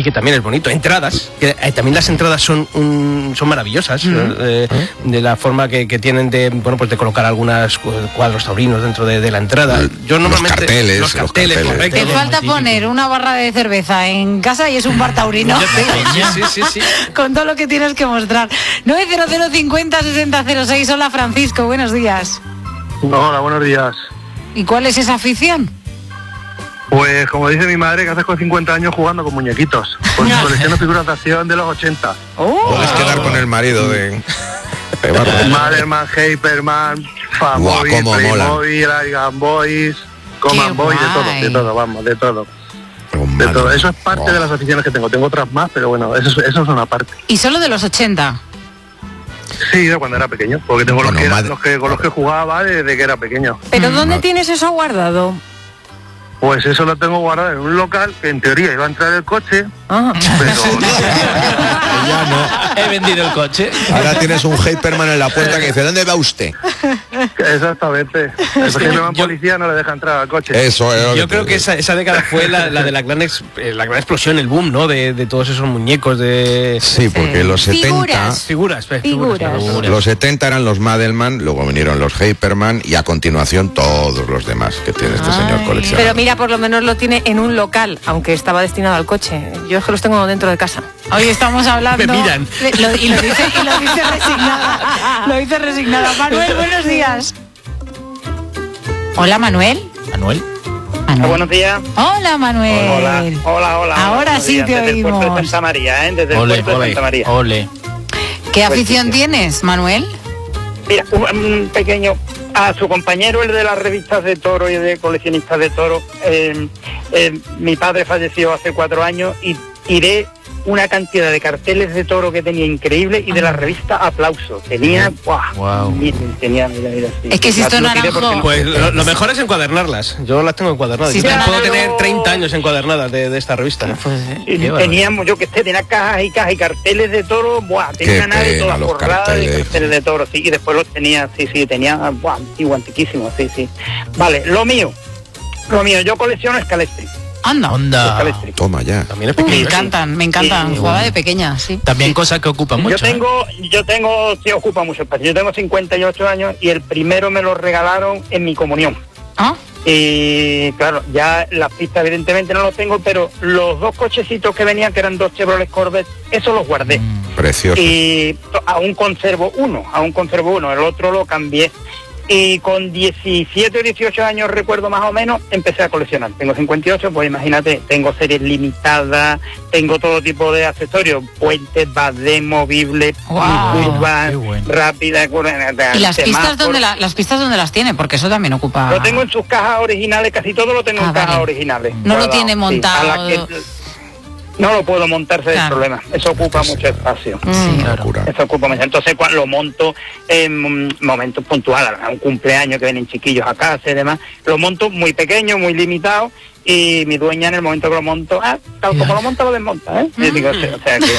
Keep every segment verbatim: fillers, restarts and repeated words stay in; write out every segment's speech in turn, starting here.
que también es bonito. Entradas, que eh, también las entradas son un, son maravillosas, mm. eh, de la forma que, que tienen de, bueno, pues de colocar algunos cuadros taurinos dentro de, de la entrada. Yo normalmente... Los carteles. Los carteles, los carteles. correcto. Te falta poner una barra de cerveza en casa y es un bar taurino. sí, sí, sí, sí. Con todo lo que tienes que mostrar. nueve cero cero cincuenta sesenta cero seis. Hola, Francisco, buenos días. Hola, buenos días. ¿Y cuál es esa afición? Pues como dice mi madre, que haces con cincuenta años jugando con muñequitos. Pues colecciono figuras de acción de los ochenta. Oh. Puedes quedar con el marido de... de Barra. Madelman, Hyperman, Famoy, Playmobil, Aigan Boys, Command Boys, de todo, de todo, vamos, de todo. De todo. Eso es parte de las aficiones que tengo. Tengo otras más, pero bueno, eso, eso es una parte. ¿Y solo de los ochenta? Sí, de cuando era pequeño, porque tengo bueno, los, que era, madre... los que con los que jugaba desde que era pequeño. ¿Pero mm. dónde tienes eso guardado? Pues eso lo tengo guardado en un local que en teoría iba a entrar el coche, ah. pero no. Ya no. He vendido el coche. Ahora tienes un Hyperman en la puerta que dice, ¿dónde va usted? Exactamente. El Hyperman policía no le deja entrar al coche. Eso es. Yo creo que esa, esa década fue la, la de la gran ex, la gran explosión, el boom, ¿no? De, de todos esos muñecos de... Sí, porque los setenta... Figuras. Figuras, figuras, figuras. figuras. Los setenta eran los Madelman, luego vinieron los Hyperman y a continuación todos los demás que tiene este Ay. señor coleccionador. Pero mira, por lo menos lo tiene en un local, aunque estaba destinado al coche. Yo es que los tengo dentro de casa. Hoy estamos hablando... Me miran. Lo, y lo dice, y lo dice resignada. Lo dice resignada. Manuel, buenos días. Hola, Manuel. Manuel. Manuel. Buenos días. Hola, Manuel. Hola, hola, hola. Ahora sí te Desde oímos. el puerto de Santa María, ¿eh? Desde Ole, el puerto ole, de Santa María. Ole. ¿Qué afición pues, sí, tienes, Manuel? Mira, un, un pequeño... A su compañero, el de las revistas de toro y de coleccionistas de toro, eh, eh, mi padre falleció hace cuatro años y tiré una cantidad de carteles de toro que tenía increíble y de la revista Aplauso. Tenía, ¡guau! Wow. Mira, tenía, mira, mira, sí. Es que si esto naranjo... No, pues lo, lo mejor es encuadernarlas. Yo las tengo encuadernadas. Si Yo puedo claro. tener treinta años encuadernadas de, de esta revista. Pues, y teníamos, yo que sé, tenía cajas y cajas y carteles de toro, ¡buah! Tenía una nave toda forrada de carteles de toro, sí, y después los tenía, sí, sí, tenía, ¡buah! Antiguo, antiquísimo, sí, sí. Vale, lo mío, lo mío, yo colecciono escalestri. Anda, Onda. Toma ya. También es me pequeño. encantan, me encantan. Sí, Jugaba bueno. de pequeña, sí. También sí. cosas que ocupan mucho. Yo tengo, ¿eh? yo tengo, sí ocupa mucho espacio. Yo tengo cincuenta y ocho años y el primero me lo regalaron en mi comunión. ¿Ah? Y claro, ya las pistas evidentemente no los tengo, pero los dos cochecitos que venían, que eran dos Chevrolet Corvette, esos los guardé. Mm, precioso. Y aún conservo uno, aún conservo uno, el otro lo cambié. Y con diecisiete o dieciocho años, recuerdo más o menos, empecé a coleccionar. Tengo cincuenta y ocho, pues imagínate, tengo series limitadas, tengo todo tipo de accesorios, puentes, badés, movibles, Wow, curvas, bueno. rápidas. ¿Y las pistas, dónde la, las pistas dónde las tiene? Porque eso también ocupa... Lo tengo en sus cajas originales, casi todo lo tengo Ah, en cajas vale. originales. No lo guardado, tiene sí, montado. a la que no lo puedo montarse del Claro. problema, eso ocupa mucho espacio. Mm. Una locura. Eso ocupa mucho. Entonces cuando lo monto en momentos puntuales, a un cumpleaños que vienen chiquillos a casa y demás, lo monto muy pequeño, muy limitado, y mi dueña en el momento que lo monto, ah, tal como lo monta, lo desmonta, ¿eh? Y digo, o sea, o sea que...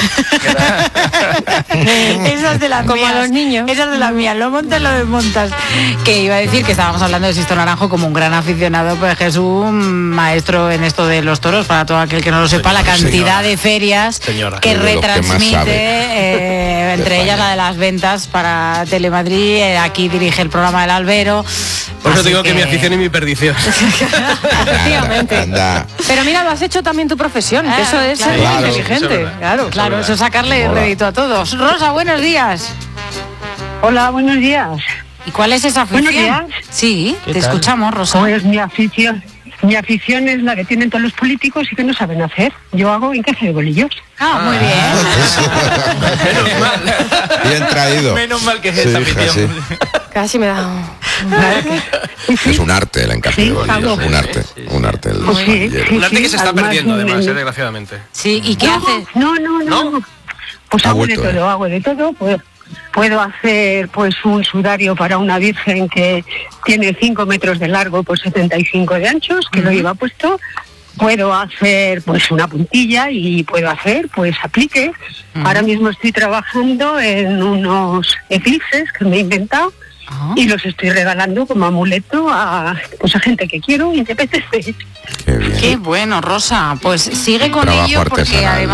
Esa es de las Como mías. a los niños. Esa es de las mías. Lo montas, lo desmontas. Que iba a decir que estábamos hablando de Sisto Naranjo como un gran aficionado, pues que es un maestro en esto de los toros. Para todo aquel que no lo sepa, la cantidad Señora. de ferias Señora. que De los que más retransmite, sabe. eh, entre De ellas España. la de las ventas para Telemadrid. Eh, aquí dirige el programa del Albero. Por eso Así digo que... que mi afición y mi perdición. Efectivamente. Anda. Pero mira, lo has hecho también tu profesión, Ah, que eso es claro. ser muy Claro. inteligente. Eso es verdad. Claro, Claro, eso es sacarle Mola. rédito a todos. Rosa, buenos días. Hola, buenos días. ¿Y cuál es esa afición? Buenos días. Sí, ¿Qué te tal? escuchamos, Rosa. Pues mi afición, mi afición es la que tienen todos los políticos y que no saben hacer. Yo hago encaje de bolillos. Ah, muy bien. Menos mal. Bien traído. Menos mal que es Sí, esa hija, afición. sí. Casi me da un ataque. Es un arte el encaje Sí, de bolillos, hago. un arte, un arte el Pues sí, bolillero. sí. Un arte que se está además, perdiendo, además, mm, eh, desgraciadamente. Sí, ¿y qué no, hace? No, no, no. ¿No? Pues Ha hago vuelto, de todo, ¿eh? hago de todo. Puedo, puedo hacer pues un sudario para una virgen que tiene cinco metros de largo por setenta y cinco de anchos, que lo lleva puesto. Puedo hacer pues una puntilla y puedo hacer pues apliques. Uh-huh. Ahora mismo estoy trabajando en unos eclipses que me he inventado. Ah. Y los estoy regalando como amuleto a, pues, a gente que quiero y te apetece. Qué bien. Qué bueno, Rosa. Pues sigue con Trabajo ello porque artesanal. además